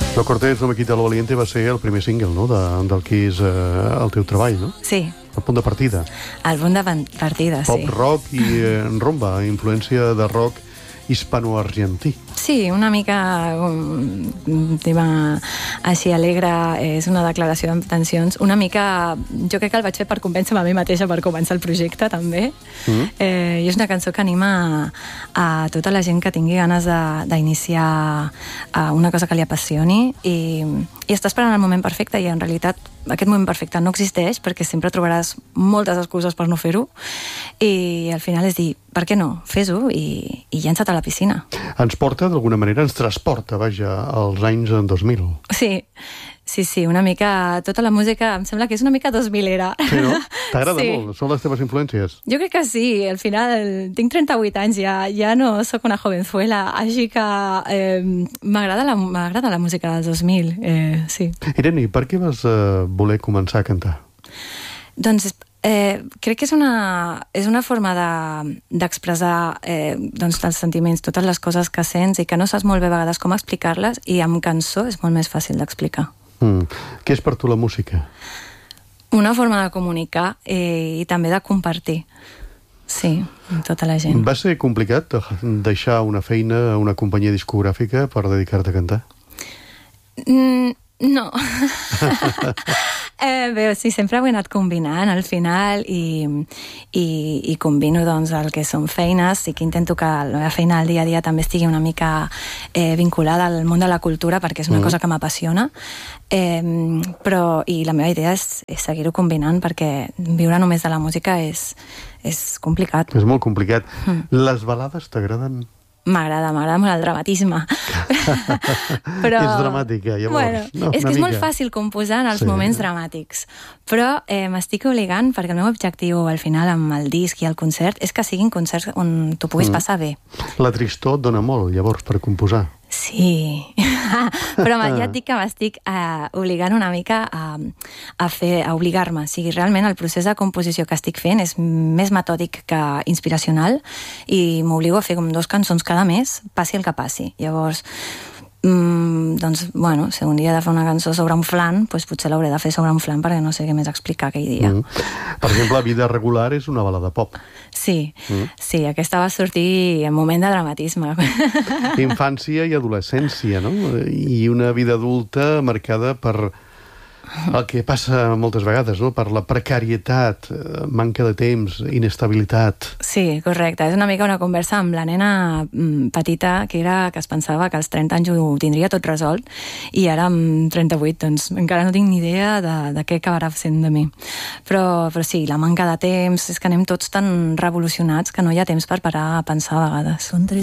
Lo Cortés no me quita lo valiente va ser el primer single, no?, del que és el teu treball, no? Sí. El punt de partida. El punt de partida, sí. Pop rock i rumba, influència de rock hispano-argentí. Sí, una mica un tema així alegre, és una declaració d'intencions. Una mica, jo crec que el vaig fer per convèncer-me a mi mateixa per començar el projecte, també. I és una cançó que anima a tota la gent que tingui ganes d'iniciar una cosa que li apassioni i està esperant el moment perfecte, i en realitat aquest moment perfecte no existeix, perquè sempre trobaràs moltes excuses per no fer-ho, i al final és dir, per què no? Fes-ho i llença't a la piscina. Ens porta, d'alguna manera, ens transporta, vaja, als anys 2000. Sí, una mica... Tota la música, em sembla que és una mica 2000era. Sí, no? T'agrada molt? Són les teves influències? Jo crec que sí. Al final, tinc 38 anys, ja no sóc una jovenzuela, així que m'agrada la música dels 2000, sí. Irene, per què vas voler començar a cantar? Doncs crec que és una forma d'expressar els sentiments, totes les coses que sents i que no saps molt bé a vegades com explicar-les, i amb cançó és molt més fàcil d'explicar. Què és per tu la música? Una forma de comunicar i també de compartir. Sí, amb tota la gent. Va ser complicat deixar una feina a una companyia discogràfica per dedicar-te a cantar? No. Bé, sí, sempre ho he anat combinant al final i combino doncs el que són feines. Sí que intento que la meva feina al dia a dia també estigui una mica vinculada al món de la cultura, perquè és una cosa que m'apassiona, i la meva idea és seguir-ho combinant, perquè viure només de la música és complicat. És molt complicat. Les balades t'agraden? M'agrada molt el dramatisme. Però, és dramàtica, llavors. Bueno, és que és molt fàcil composar en els moments dramàtics, però m'estic obligant, perquè el meu objectiu al final amb el disc i el concert és que siguin concerts on t'ho puguis passar bé. La tristor et dona molt, llavors, per composar. Sí, però ja et dic que m'estic obligant una mica a obligar-me. O sigui, realment el procés de composició que estic fent és més metòdic que inspiracional, i m'obligo a fer com 2 cançons cada mes, passi el que passi. Llavors, doncs, bueno, si un dia he de fer una cançó sobre un flan, doncs potser l'hauré de fer sobre un flan, perquè no sé què més explicar aquell dia. Per exemple, Vida regular és una balada pop. Sí, aquesta va sortir en moment de dramatisme. Infància i adolescència, no? I una vida adulta marcada per el que passa moltes vegades, no? Per la precarietat, manca de temps, inestabilitat. Sí, correcte. És una mica una conversa amb la nena petita que es pensava que als 30 anys ho tindria tot resolt, i ara amb 38 doncs encara no tinc ni idea de què acabarà sent de mi. Però sí, la manca de temps, és que anem tots tan revolucionats que no hi ha temps per parar a pensar a vegades.